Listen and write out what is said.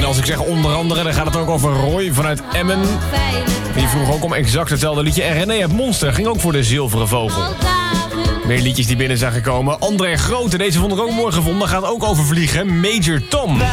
als ik zeg onder andere, dan gaat het ook over Roy vanuit Emmen. Die vroeg ook om exact hetzelfde liedje. En René uit Monster ging ook voor de Zilveren Vogel. Meer liedjes die binnen zijn gekomen. André Grote, deze vond ik ook mooi gevonden. Gaat ook over vliegen. Major Tom.